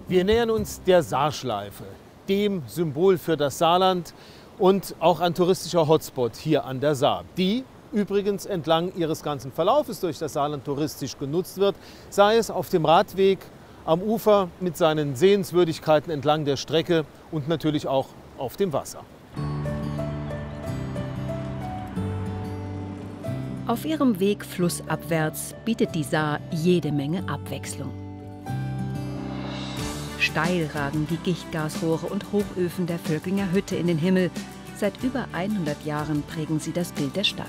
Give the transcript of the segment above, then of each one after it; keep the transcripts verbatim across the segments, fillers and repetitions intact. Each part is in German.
Wir nähern uns der Saarschleife, dem Symbol für das Saarland und auch ein touristischer Hotspot hier an der Saar, die übrigens entlang ihres ganzen Verlaufes durch das Saarland touristisch genutzt wird, sei es auf dem Radweg, am Ufer mit seinen Sehenswürdigkeiten entlang der Strecke und natürlich auch auf dem Wasser. Auf ihrem Weg flussabwärts bietet die Saar jede Menge Abwechslung. Steil ragen die Gichtgasrohre und Hochöfen der Völklinger Hütte in den Himmel. Seit über hundert Jahren prägen sie das Bild der Stadt.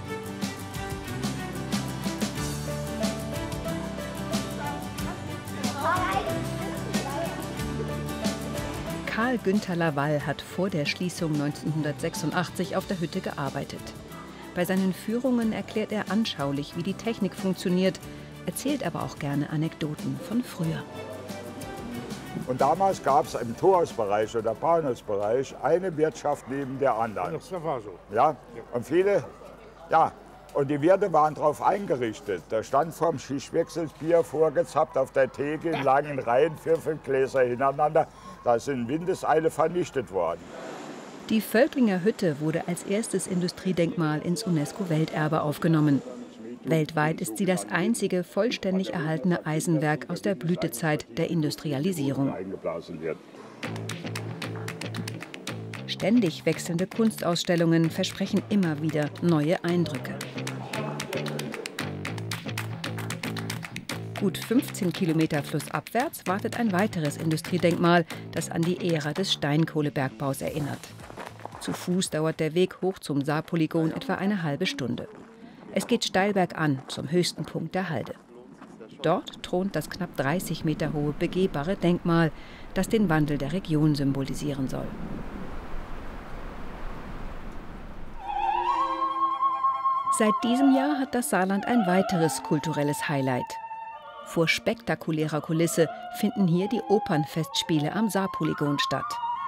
Karl Günther Lawall hat vor der Schließung neunzehnhundertsechsundachtzig auf der Hütte gearbeitet. Bei seinen Führungen erklärt er anschaulich, wie die Technik funktioniert, erzählt aber auch gerne Anekdoten von früher. Und damals gab es im Torhausbereich oder Bahnhofsbereich eine Wirtschaft neben der anderen. Das war so. Ja, und viele, ja, und die Wirte waren darauf eingerichtet. Da stand vorm Schichtwechsel Bier vorgezappt auf der Theke in langen Reihen, vier, fünf Gläser hintereinander. Da sind in Windeseile vernichtet worden. Die Völklinger Hütte wurde als erstes Industriedenkmal ins UNESCO-Welterbe aufgenommen. Weltweit ist sie das einzige vollständig erhaltene Eisenwerk aus der Blütezeit der Industrialisierung. Ständig wechselnde Kunstausstellungen versprechen immer wieder neue Eindrücke. Gut fünfzehn Kilometer flussabwärts wartet ein weiteres Industriedenkmal, das an die Ära des Steinkohlebergbaus erinnert. Zu Fuß dauert der Weg hoch zum Saarpolygon etwa eine halbe Stunde. Es geht steil bergan zum höchsten Punkt der Halde. Dort thront das knapp dreißig Meter hohe begehbare Denkmal, das den Wandel der Region symbolisieren soll. Seit diesem Jahr hat das Saarland ein weiteres kulturelles Highlight. Vor spektakulärer Kulisse finden hier die Opernfestspiele am Saarpolygon statt.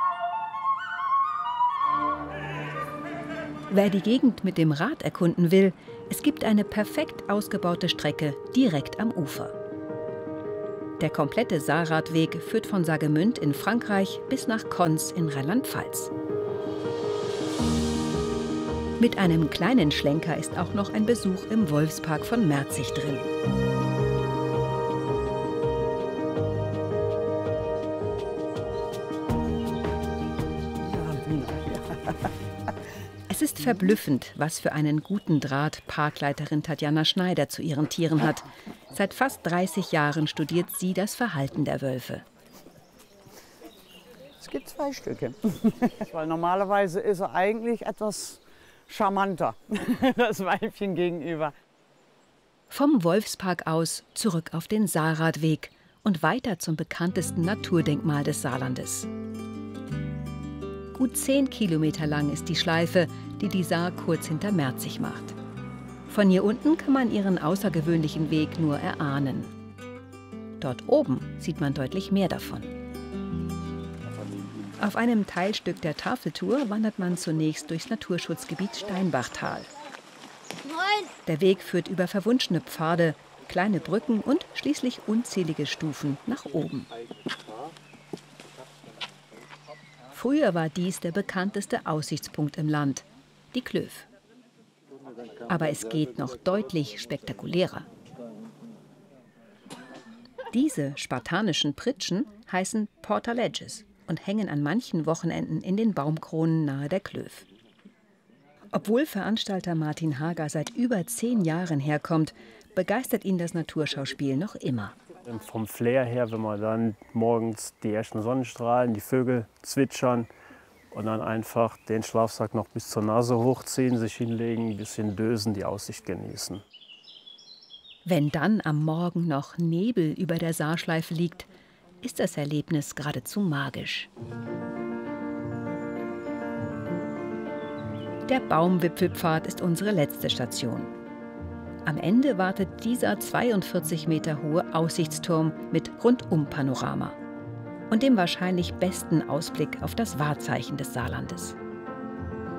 Wer die Gegend mit dem Rad erkunden will, es gibt eine perfekt ausgebaute Strecke direkt am Ufer. Der komplette Saarradweg führt von Saargemünd in Frankreich bis nach Konz in Rheinland-Pfalz. Mit einem kleinen Schlenker ist auch noch ein Besuch im Wolfspark von Merzig drin. Es ist verblüffend, was für einen guten Draht Parkleiterin Tatjana Schneider zu ihren Tieren hat. Seit fast dreißig Jahren studiert sie das Verhalten der Wölfe. Es gibt zwei Stücke. Weil normalerweise ist er eigentlich etwas charmanter, das Weibchen gegenüber. Vom Wolfspark aus zurück auf den Saarradweg und weiter zum bekanntesten Naturdenkmal des Saarlandes. Gut zehn Kilometer lang ist die Schleife, die die Saar kurz hinter Merzig macht. Von hier unten kann man ihren außergewöhnlichen Weg nur erahnen. Dort oben sieht man deutlich mehr davon. Auf einem Teilstück der Tafeltour wandert man zunächst durchs Naturschutzgebiet Steinbachtal. Der Weg führt über verwunschene Pfade, kleine Brücken und schließlich unzählige Stufen nach oben. Früher war dies der bekannteste Aussichtspunkt im Land, die Klöf. Aber es geht noch deutlich spektakulärer. Diese spartanischen Pritschen heißen Portaledges und hängen an manchen Wochenenden in den Baumkronen nahe der Klöf. Obwohl Veranstalter Martin Hager seit über zehn Jahren herkommt, begeistert ihn das Naturschauspiel noch immer. Vom Flair her, wenn man dann morgens die ersten Sonnenstrahlen, die Vögel zwitschern und dann einfach den Schlafsack noch bis zur Nase hochziehen, sich hinlegen, ein bisschen dösen, die Aussicht genießen. Wenn dann am Morgen noch Nebel über der Saarschleife liegt, ist das Erlebnis geradezu magisch. Der Baumwipfelpfad ist unsere letzte Station. Am Ende wartet dieser zweiundvierzig Meter hohe Aussichtsturm mit Rundum-Panorama und dem wahrscheinlich besten Ausblick auf das Wahrzeichen des Saarlandes.